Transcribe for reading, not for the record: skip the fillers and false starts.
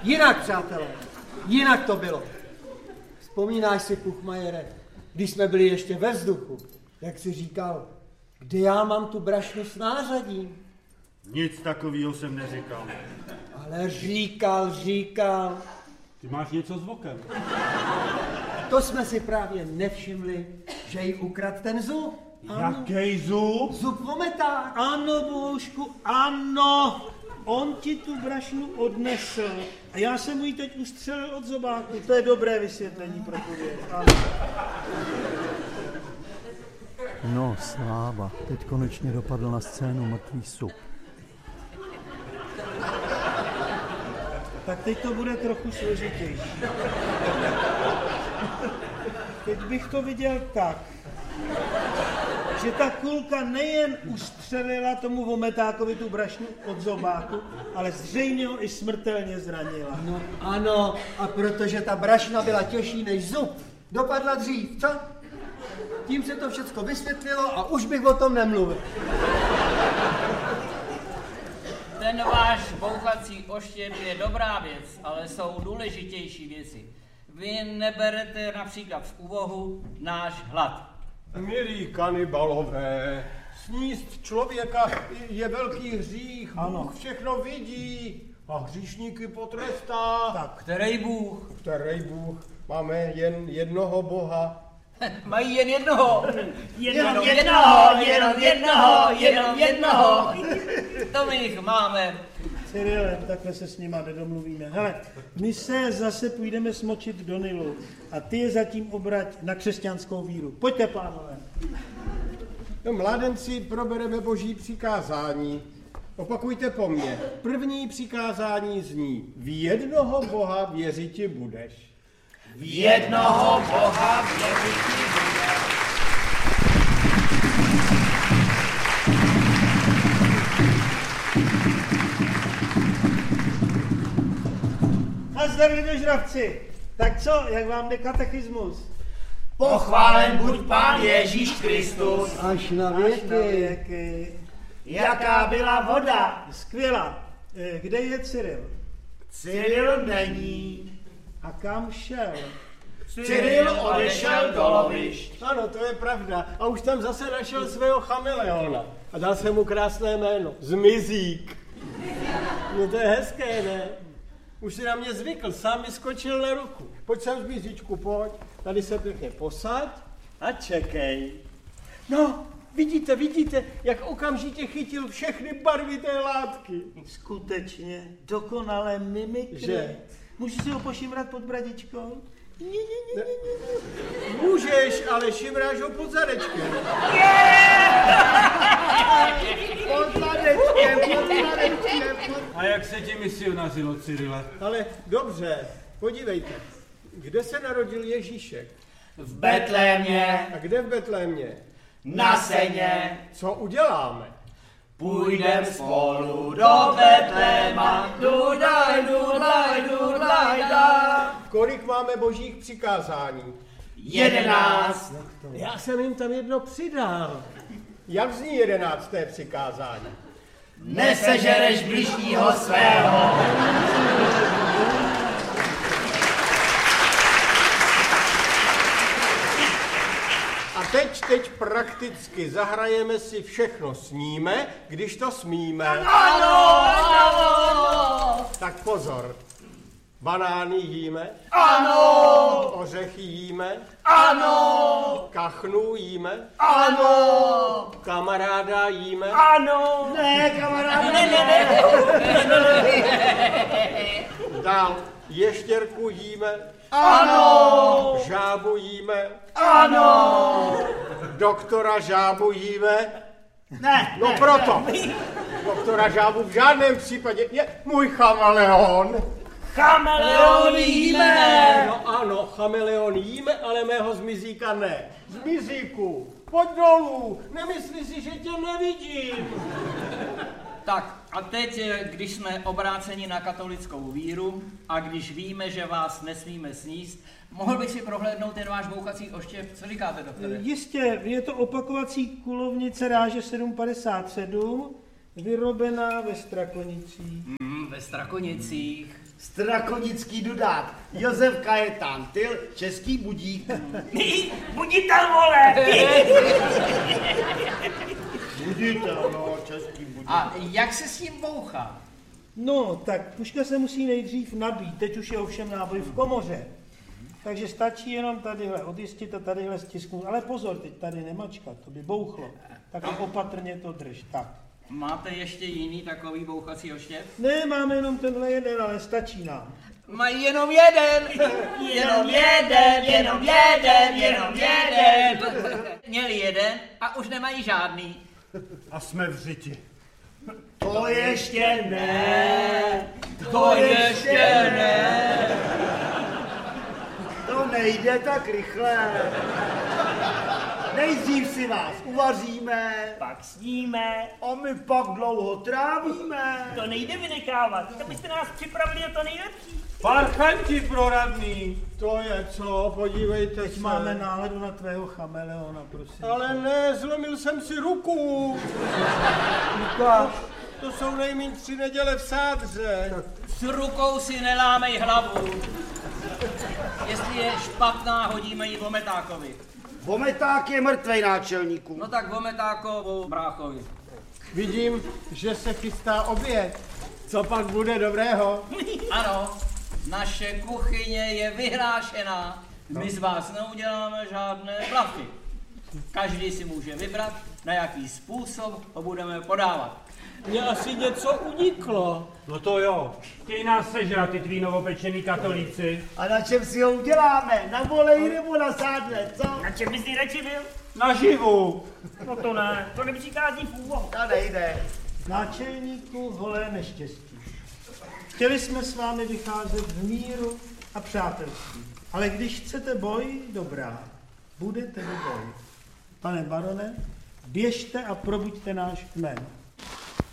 Jinak, přátelé, jinak to bylo. Vzpomínáš si, Puchmajere, když jsme byli ještě ve vzduchu, jak jsi říkal, kde já mám tu brašnu s nářadím? Nic takového jsem neříkal. Ale říkal. Ty máš něco s vokem. To jsme si právě nevšimli, že jí ukradl ten zub. Jaký zub? Zub vometák. Ano, Bohušku, ano. On ti tu brašnu odnesl a já jsem mu ji teď ustřelil od zobáku. To je dobré vysvětlení pro pověď. Ano. No, sláva. Teď konečně dopadl na scénu mrtvý sup. Tak teď to bude trochu složitější. Teď bych to viděl tak, že ta kulka nejen ustřelila tomu vometákovi tu brašnu od zobáku, ale zřejmě ho i smrtelně zranila. No ano, a protože ta brašna byla těžší než zub, dopadla dřív, co? Tím se to všecko vysvětlilo a už bych o tom nemluvil. Ten váš bouchací oštěp je dobrá věc, ale jsou důležitější věci. Vy neberete například v úvahu náš hlad. Milí kanibalové, sníst člověka je velký hřích, ano. Bůh všechno vidí a hříšníky potrestá. Tak. Který Bůh? Který Bůh? Máme jen jednoho Boha. Mají jen jednoho. Jenom jednoho. To my jich máme. Cyrile, takhle se s nima nedomluvíme. Hele, my se zase půjdeme smočit do Nilu a ty je zatím obrať na křesťanskou víru. Pojďte, pánové. No, mládenci, probereme boží přikázání. Opakujte po mně. První přikázání zní: v jednoho Boha věřiti budeš. V jednoho Boha věřiti budeš. Nazdar, lidožravci. Tak co, jak vám jde katechismus? Pochválen buď Pán Ježíš Kristus. Až na Až na věky. věky. Jaká byla voda? Skvělá. Kde je Cyril? Cyril není. A kam šel? Cyril odešel do lovišť. Ano, to je pravda. A už tam zase našel svého chameleona. A dal jsem mu krásné jméno. Zmizík. No to je hezké, ne? Už si na mě zvykl, sám mi skočil na ruku. Pojď sem, Zmizíčku, pojď. Tady se pěkně posaď a čekej. No, vidíte, jak okamžitě chytil všechny barvy té látky. Skutečně, dokonalé mimikry. Že? Můžu si ho pošimrat pod bradičkou? Můžeš, ale šimráš ho pod zadečkem. Pod zadečkem. A jak se ti misionařilo, Cyrile? Ale dobře, podívejte. Kde se narodil Ježíšek? V Betlémě, A kde v Betlémě? na Seně, Co uděláme? půjdem spolu do Betléma. Dudaj. Kolik máme božích přikázání? 11. Já jsem jim tam jedno přidal. Jak zní 11. přikázání? Nesežereš bližního svého. A teď prakticky zahrajeme si všechno sníme, když to smíme. Ano. Tak pozor. Banány jíme, Ano. ořechy jíme, Ano. kachnu jíme, Ano. kamaráda jíme, Ano. Ne, kamaráde, ne. dál ještěrku jíme, Ano. žábu jíme, Ano. doktora žábu jíme. Ne. No proto. Doktora žábu v žádném případě je můj chameleon. Chameleon jíme. No ano, chameleon jíme, ale mého zmizíka ne. Zmizíku, pojď dolů, nemyslí si, že tě nevidím. Tak a teď, když jsme obráceni na katolickou víru a když víme, že vás nesmíme sníst, mohl bych si prohlédnout ten váš bouchací oštěp. Co říkáte, doktore? Jistě, je to opakovací kulovnice ráže 757, vyrobená ve Strakonicích. Ve Strakonicích. Strakonický dudák, Josef Kajetán, Tyl, Český budík. Buditel, vole! Buditel, no, Český budík. A jak se s tím bouchá? No, tak puška se musí nejdřív nabít, teď už je ovšem náboj v komoře. Takže stačí jenom tadyhle odjistit a tadyhle stisknout. Ale pozor, teď tady nemačkat, to by bouchlo. Tak opatrně to drž, tak. Máte ještě jiný takový bouchací oštěp? Ne, máme jenom tenhle jeden, ale stačí nám. Mají jenom jeden! Jenom jeden, jenom jeden, jenom jeden. Měli jeden a už nemají žádný. A jsme v řiti. To ještě ne. To ještě ne! To nejde tak rychle. Nejdřív si vás uvaříme Pak sníme. a my pak dlouho trávíme. To nejde vynechávat. To byste nás připravili o to nejlepší. Parchanti proradný, to je co, podívejte Teď se. máme náladu na tvého chameleona, prosím. Ale ne, zlomil jsem si ruku. Lukáš, to jsou nejméně 3 neděle v sádře. S rukou si nelámej hlavu. Jestli je špatná, hodíme ji Vometákovi. Vometák je mrtvej, náčelníku. No tak Vometákovu bráchovi. Vidím, že se chystá oběd. Co pak bude dobrého? Ano, naše kuchyně je vyhrášená. My z vás neuděláme žádné blafy. Každý si může vybrat, na jaký způsob ho budeme podávat. Mně asi něco uniklo. No to jo. Chtějí nás sežrat, ty tví novopečený katolíci. A na čem si ho uděláme? Na voleji nebo na sádle, co? Na čem bys nejradši byl? Naživu. No to ne, to nepřichází v úvahu. To nejde. Náčelníku holé neštěstí. Chtěli jsme s vámi vycházet v míru a přátelství. Ale když chcete boj, dobrá, bude tedy boj. Pane barone, běžte a probuďte náš kmen.